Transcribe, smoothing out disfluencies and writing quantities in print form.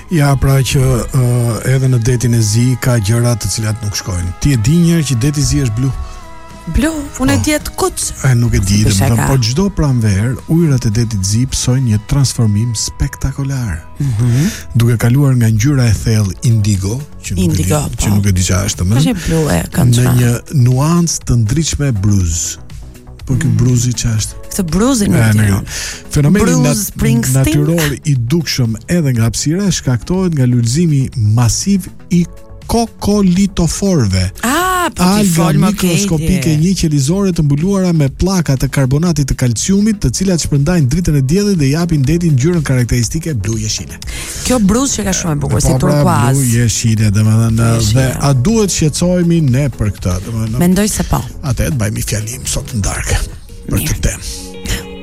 Ja, pra që edhe në detin e zi ka gjëra të cilat nuk shkojnë. Ti e di njëherë që deti i zi është blu? Blu, unë e di atë kuc. Nuk e di, domethënë, po çdo pranverë ujërat e detit zi psojnë një transformim spektakolar. Duke kaluar nga ngjyra e thellë indigo, që nuk e di çfarë është më. Është blu e kanë në një nuancë të ndritshme bruz. Po ky bruzi çfarë është? Këtë bruzin nuk di. Fenomeni natyror i dukshëm edhe nga hapësira shkaktohet nga lulëzimi masiv i kokolitoforëve. Alga mikroskopike njëqelizore të mbuluara me pllaka të karbonatit të kalciumit, të cilat shpërndajnë dritën e diellit dhe japin detit ngjyrën karakteristike blu jeshile. Kjo bruz që ka shumë e bukur, si turkuaz. Blu jeshile, domethënë, dhe a duhet shqetësohemi ne për këtë, domethënë? Mendoj se po. Atë të bëjmë fjalim sot në darkë për këtë temë.